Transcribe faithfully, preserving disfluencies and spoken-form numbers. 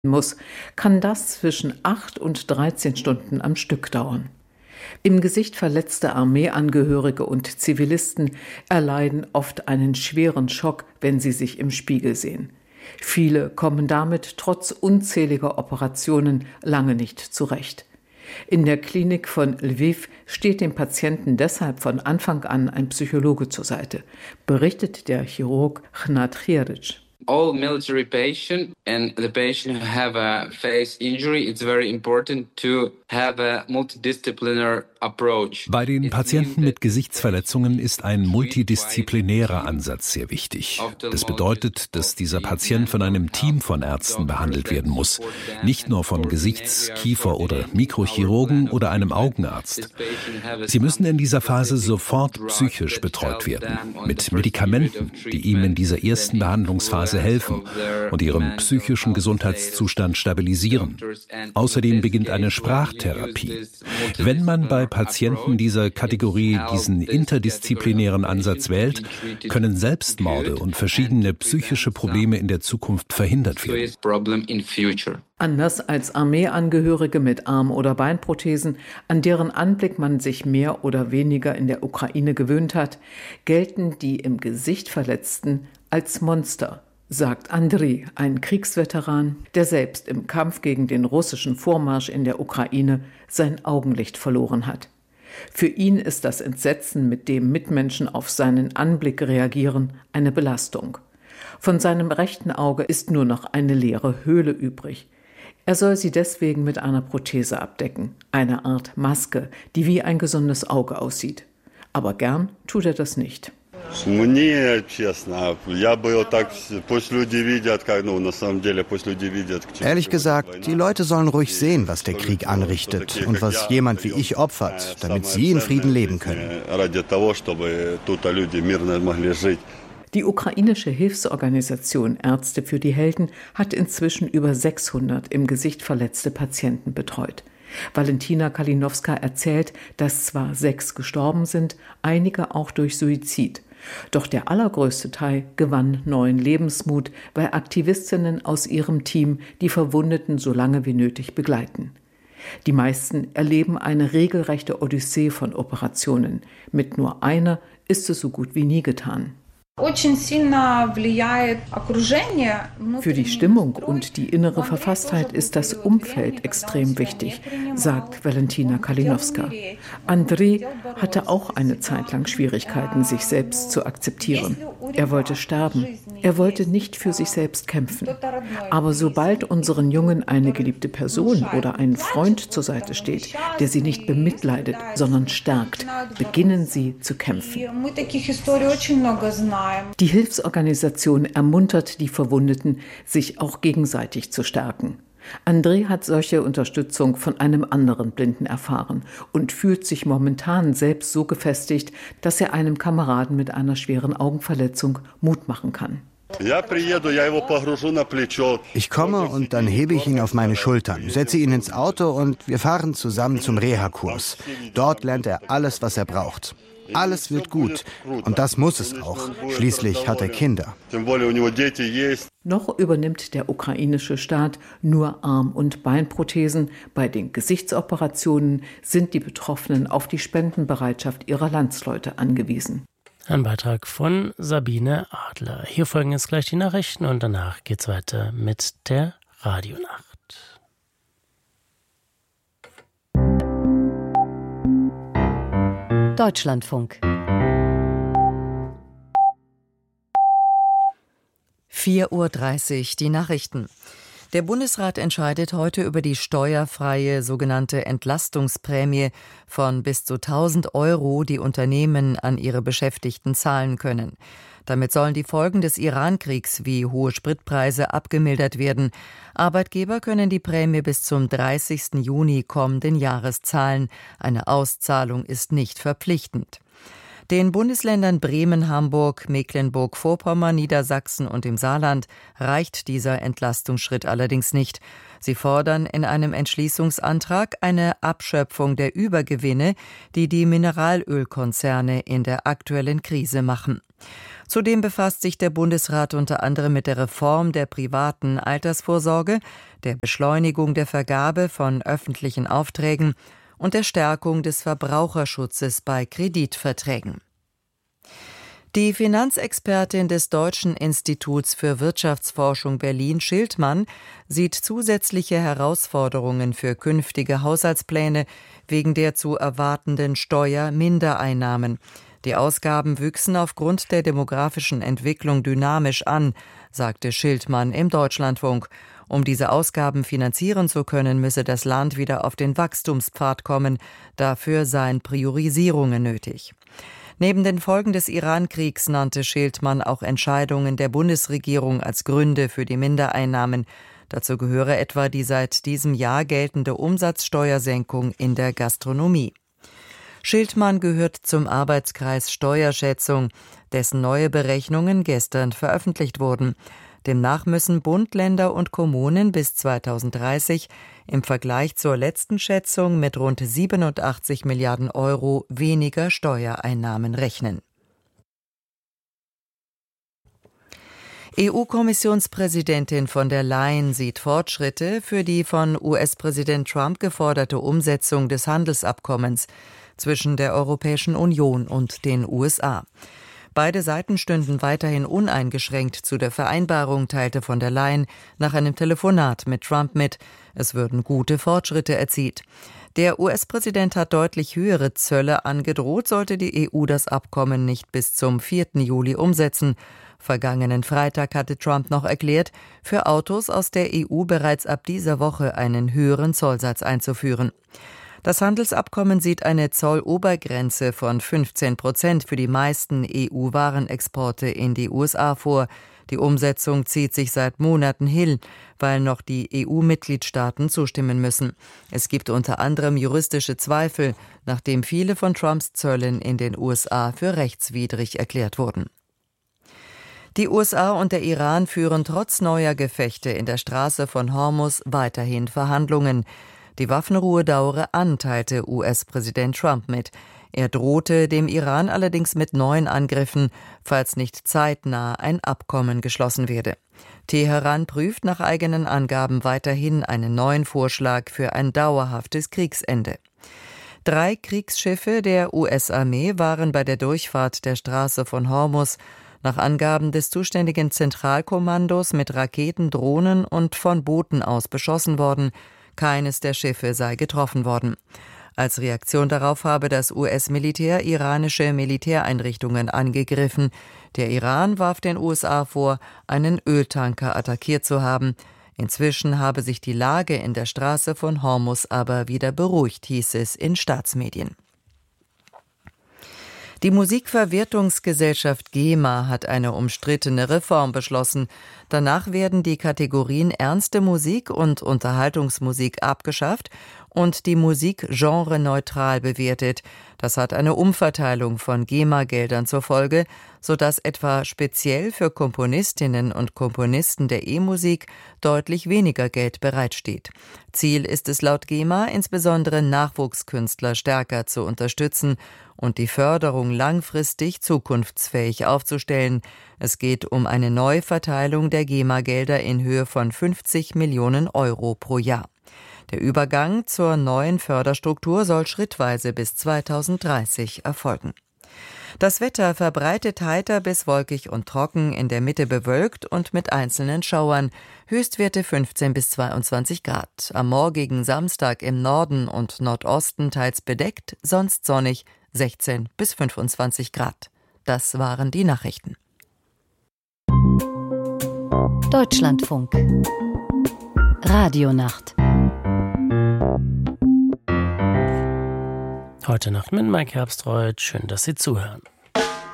muss, kann das zwischen acht und dreizehn Stunden am Stück dauern. Im Gesicht verletzte Armeeangehörige und Zivilisten erleiden oft einen schweren Schock, wenn sie sich im Spiegel sehen. Viele kommen damit trotz unzähliger Operationen lange nicht zurecht. In der Klinik von Lviv steht dem Patienten deshalb von Anfang an ein Psychologe zur Seite, berichtet der Chirurg Chnat Chiric. All military patients and the patient who have a face injury, it's very important to have a multidisciplinary approach. Bei den Patienten mit Gesichtsverletzungen ist ein multidisziplinärer Ansatz sehr wichtig. Das bedeutet, dass dieser Patient von einem Team von Ärzten behandelt werden muss. Nicht nur von Gesichts-, Kiefer- oder Mikrochirurgen oder einem Augenarzt. Sie müssen in dieser Phase sofort psychisch betreut werden. Mit Medikamenten, die ihm in dieser ersten Behandlungsphase helfen und ihren psychischen Gesundheitszustand stabilisieren. Außerdem beginnt eine Sprachtherapie. Wenn man bei Patienten dieser Kategorie diesen interdisziplinären Ansatz wählt, können Selbstmorde und verschiedene psychische Probleme in der Zukunft verhindert werden. Anders als Armeeangehörige mit Arm- oder Beinprothesen, an deren Anblick man sich mehr oder weniger in der Ukraine gewöhnt hat, gelten die im Gesicht Verletzten als Monster, sagt Andrei, ein Kriegsveteran, der selbst im Kampf gegen den russischen Vormarsch in der Ukraine sein Augenlicht verloren hat. Für ihn ist das Entsetzen, mit dem Mitmenschen auf seinen Anblick reagieren, eine Belastung. Von seinem rechten Auge ist nur noch eine leere Höhle übrig. Er soll sie deswegen mit einer Prothese abdecken, eine Art Maske, die wie ein gesundes Auge aussieht. Aber gern tut er das nicht. Ehrlich gesagt, die Leute sollen ruhig sehen, was der Krieg anrichtet und was jemand wie ich opfert, damit sie in Frieden leben können. Die ukrainische Hilfsorganisation Ärzte für die Helden hat inzwischen über sechshundert im Gesicht verletzte Patienten betreut. Valentina Kalinowska erzählt, dass zwar sechs gestorben sind, einige auch durch Suizid. Doch der allergrößte Teil gewann neuen Lebensmut, weil Aktivistinnen aus ihrem Team die Verwundeten so lange wie nötig begleiten. Die meisten erleben eine regelrechte Odyssee von Operationen. Mit nur einer ist es so gut wie nie getan. Für die Stimmung und die innere Verfasstheit ist das Umfeld extrem wichtig, sagt Valentina Kalinowska. Andrei hatte auch eine Zeit lang Schwierigkeiten, sich selbst zu akzeptieren. Er wollte sterben. Er wollte nicht für sich selbst kämpfen. Aber sobald unseren Jungen eine geliebte Person oder ein Freund zur Seite steht, der sie nicht bemitleidet, sondern stärkt, beginnen sie zu kämpfen. Die Hilfsorganisation ermuntert die Verwundeten, sich auch gegenseitig zu stärken. Andrei hat solche Unterstützung von einem anderen Blinden erfahren und fühlt sich momentan selbst so gefestigt, dass er einem Kameraden mit einer schweren Augenverletzung Mut machen kann. Ich komme und dann hebe ich ihn auf meine Schultern, setze ihn ins Auto und wir fahren zusammen zum Reha-Kurs. Dort lernt er alles, was er braucht. Alles wird gut. Und das muss es auch. Schließlich hat er Kinder. Noch übernimmt der ukrainische Staat nur Arm- und Beinprothesen. Bei den Gesichtsoperationen sind die Betroffenen auf die Spendenbereitschaft ihrer Landsleute angewiesen. Ein Beitrag von Sabine Adler. Hier folgen jetzt gleich die Nachrichten und danach geht's weiter mit der Radionacht. Deutschlandfunk. vier Uhr dreißig, die Nachrichten. Der Bundesrat entscheidet heute über die steuerfreie sogenannte Entlastungsprämie von bis zu tausend Euro, die Unternehmen an ihre Beschäftigten zahlen können. Damit sollen die Folgen des Iran-Kriegs wie hohe Spritpreise abgemildert werden. Arbeitgeber können die Prämie bis zum dreißigsten Juni kommenden Jahres zahlen. Eine Auszahlung ist nicht verpflichtend. Den Bundesländern Bremen, Hamburg, Mecklenburg-Vorpommern, Niedersachsen und dem Saarland reicht dieser Entlastungsschritt allerdings nicht. Sie fordern in einem Entschließungsantrag eine Abschöpfung der Übergewinne, die die Mineralölkonzerne in der aktuellen Krise machen. Zudem befasst sich der Bundesrat unter anderem mit der Reform der privaten Altersvorsorge, der Beschleunigung der Vergabe von öffentlichen Aufträgen und der Stärkung des Verbraucherschutzes bei Kreditverträgen. Die Finanzexpertin des Deutschen Instituts für Wirtschaftsforschung Berlin, Schildmann, sieht zusätzliche Herausforderungen für künftige Haushaltspläne wegen der zu erwartenden Steuermindereinnahmen. Die Ausgaben wüchsen aufgrund der demografischen Entwicklung dynamisch an, sagte Schildmann im Deutschlandfunk. Um diese Ausgaben finanzieren zu können, müsse das Land wieder auf den Wachstumspfad kommen. Dafür seien Priorisierungen nötig. Neben den Folgen des Iran-Kriegs nannte Schildmann auch Entscheidungen der Bundesregierung als Gründe für die Mindereinnahmen. Dazu gehöre etwa die seit diesem Jahr geltende Umsatzsteuersenkung in der Gastronomie. Schildmann gehört zum Arbeitskreis Steuerschätzung, dessen neue Berechnungen gestern veröffentlicht wurden. Demnach müssen Bund, Länder und Kommunen bis zweitausenddreißig im Vergleich zur letzten Schätzung mit rund siebenundachtzig Milliarden Euro weniger Steuereinnahmen rechnen. E U-Kommissionspräsidentin von der Leyen sieht Fortschritte für die von U S-Präsident Trump geforderte Umsetzung des Handelsabkommens zwischen der Europäischen Union und den U S A. Beide Seiten stünden weiterhin uneingeschränkt zu der Vereinbarung, teilte von der Leyen nach einem Telefonat mit Trump mit. Es würden gute Fortschritte erzielt. Der U S-Präsident hat deutlich höhere Zölle angedroht, sollte die E U das Abkommen nicht bis zum vierten Juli umsetzen. Vergangenen Freitag hatte Trump noch erklärt, für Autos aus der E U bereits ab dieser Woche einen höheren Zollsatz einzuführen. Das Handelsabkommen sieht eine Zollobergrenze von fünfzehn Prozent für die meisten E U-Warenexporte in die U S A vor. Die Umsetzung zieht sich seit Monaten hin, weil noch die E U-Mitgliedstaaten zustimmen müssen. Es gibt unter anderem juristische Zweifel, nachdem viele von Trumps Zöllen in den U S A für rechtswidrig erklärt wurden. Die U S A und der Iran führen trotz neuer Gefechte in der Straße von Hormuz weiterhin Verhandlungen. Die Waffenruhe dauere an, teilte U S-Präsident Trump mit. Er drohte dem Iran allerdings mit neuen Angriffen, falls nicht zeitnah ein Abkommen geschlossen werde. Teheran prüft nach eigenen Angaben weiterhin einen neuen Vorschlag für ein dauerhaftes Kriegsende. Drei Kriegsschiffe der U S-Armee waren bei der Durchfahrt der Straße von Hormuz nach Angaben des zuständigen Zentralkommandos mit Raketen, Drohnen und von Booten aus beschossen worden. Keines der Schiffe sei getroffen worden. Als Reaktion darauf habe das U S-Militär iranische Militäreinrichtungen angegriffen. Der Iran warf den U S A vor, einen Öltanker attackiert zu haben. Inzwischen habe sich die Lage in der Straße von Hormuz aber wieder beruhigt, hieß es in Staatsmedien. Die Musikverwertungsgesellschaft GEMA hat eine umstrittene Reform beschlossen. Danach werden die Kategorien ernste Musik und Unterhaltungsmusik abgeschafft und die Musik genreneutral bewertet. Das hat eine Umverteilung von GEMA-Geldern zur Folge, sodass etwa speziell für Komponistinnen und Komponisten der E-Musik deutlich weniger Geld bereitsteht. Ziel ist es laut GEMA, insbesondere Nachwuchskünstler stärker zu unterstützen und die Förderung langfristig zukunftsfähig aufzustellen. Es geht um eine Neuverteilung der GEMA-Gelder in Höhe von fünfzig Millionen Euro pro Jahr. Der Übergang zur neuen Förderstruktur soll schrittweise bis zweitausenddreißig erfolgen. Das Wetter verbreitet heiter bis wolkig und trocken, in der Mitte bewölkt und mit einzelnen Schauern. Höchstwerte fünfzehn bis zweiundzwanzig Grad. Am morgigen Samstag im Norden und Nordosten teils bedeckt, sonst sonnig, sechzehn bis fünfundzwanzig Grad. Das waren die Nachrichten. Deutschlandfunk. Radionacht. Heute Nacht mit Mike Herbstreuth. Schön, dass Sie zuhören.